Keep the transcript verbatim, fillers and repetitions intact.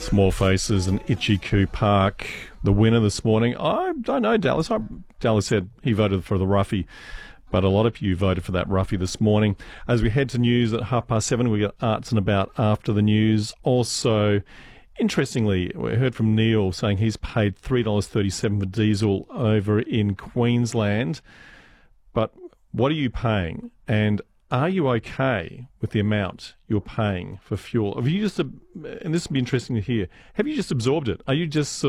Small Faces and Itchy-Coo Park, the winner this morning. I don't know, Dallas. I, Dallas said he voted for the Ruffy, but a lot of you voted for that Ruffy this morning. As we head to news at half past seven, we got Arts and About after the news. Also, interestingly, we heard from Neil saying he's paid three dollars thirty-seven for diesel over in Queensland. But what are you paying? And are you okay with the amount you're paying for fuel? Have you just, and this would be interesting to hear, have you just absorbed it? Are you just sort